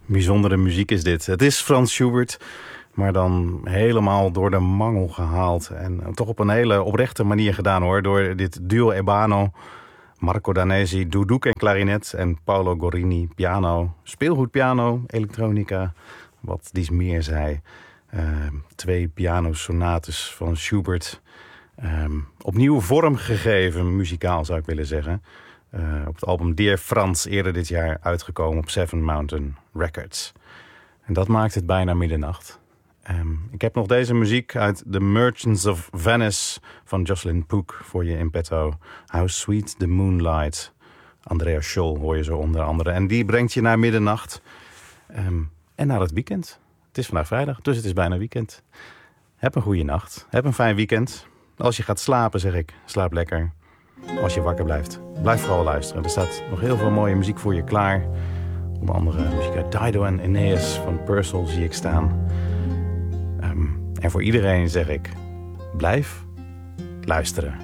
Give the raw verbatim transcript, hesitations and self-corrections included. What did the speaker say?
Bijzondere muziek is dit. Het is Franz Schubert, maar dan helemaal door de mangel gehaald. En toch op een hele oprechte manier gedaan hoor. Door dit duo Ebano, Marco Danesi, duduk en klarinet en Paolo Gorini, piano, speelgoedpiano, elektronica, wat Dies meer zei. Uh, twee pianosonates van Schubert. Um, opnieuw vorm gegeven, muzikaal zou ik willen zeggen. Uh, op het album Dear Franz, eerder dit jaar uitgekomen op Seven Mountain Records. En dat maakt het bijna middernacht. Um, ik heb nog deze muziek uit The Merchants of Venice van Jocelyn Pook voor je in petto. How Sweet the Moonlight. Andrea Scholl hoor je zo onder andere. En die brengt je naar middernacht. Um, en naar het weekend. Het is vandaag vrijdag, dus het is bijna weekend. Heb een goede nacht. Heb een fijn weekend. Als je gaat slapen, zeg ik, slaap lekker. Als je wakker blijft, blijf vooral luisteren. Er staat nog heel veel mooie muziek voor je klaar. Onder andere muziek uit Dido en Aeneas van Purcell zie ik staan. Um, en voor iedereen zeg ik, blijf luisteren.